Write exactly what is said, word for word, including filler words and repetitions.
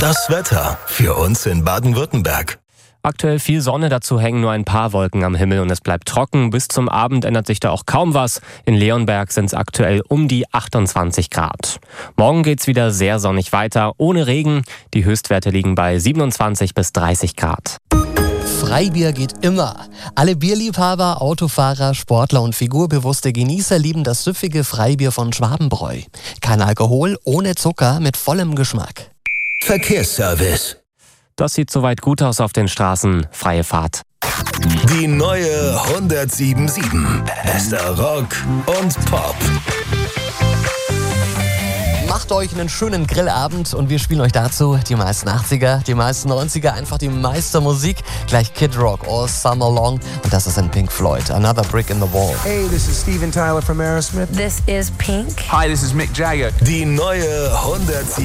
Das Wetter für uns in Baden-Württemberg. Aktuell viel Sonne, dazu hängen nur ein paar Wolken am Himmel und es bleibt trocken. Bis zum Abend ändert sich da auch kaum was. In Leonberg sind es aktuell um die achtundzwanzig Grad. Morgen geht's wieder sehr sonnig weiter, ohne Regen. Die Höchstwerte liegen bei siebenundzwanzig bis dreißig Grad. Freibier geht immer. Alle Bierliebhaber, Autofahrer, Sportler und figurbewusste Genießer lieben das süffige Freibier von Schwabenbräu. Kein Alkohol, ohne Zucker, mit vollem Geschmack. Verkehrsservice. Das sieht soweit gut aus auf den Straßen. Freie Fahrt. Die neue hundertsieben Komma sieben. Bester Rock und Pop. Macht euch einen schönen Grillabend und wir spielen euch dazu die meisten achtziger, die meisten neunziger, einfach die meiste Musik. Gleich Kid Rock, All Summer Long und das ist in Pink Floyd, Another Brick in the Wall. Hey, this is Steven Tyler from Aerosmith. This is Pink. Hi, this is Mick Jagger. Die neue hundertsieben.